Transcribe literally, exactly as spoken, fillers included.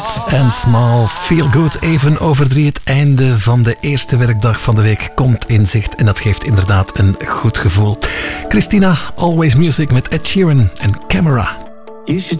Hot and Small, Feel Good. Even over drie, het einde van de eerste werkdag van de week komt in zicht. En dat geeft inderdaad een goed gevoel. Christina, Always Music met Ed Sheeran en Camera. You should